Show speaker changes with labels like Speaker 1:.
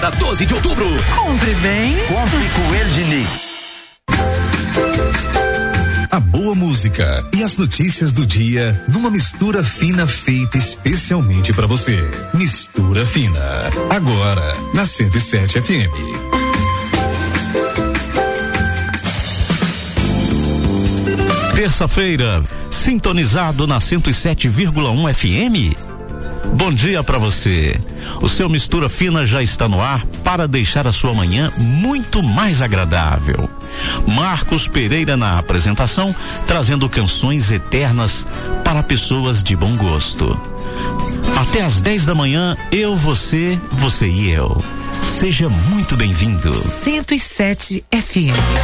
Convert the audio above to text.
Speaker 1: Revenda 12 de outubro.
Speaker 2: Compre bem.
Speaker 3: Compre com El Diniz.
Speaker 4: A boa música e as notícias do dia numa mistura fina feita especialmente para você. Mistura Fina. Agora, na 107 FM.
Speaker 5: Terça-feira, sintonizado na 107,1 FM. Bom dia para você. O seu Mistura Fina já está no ar para deixar a sua manhã muito mais agradável. Marcos Pereira na apresentação, trazendo canções eternas para pessoas de bom gosto. Até às 10 da manhã, eu, você e eu. Seja muito bem-vindo.
Speaker 2: 107 FM.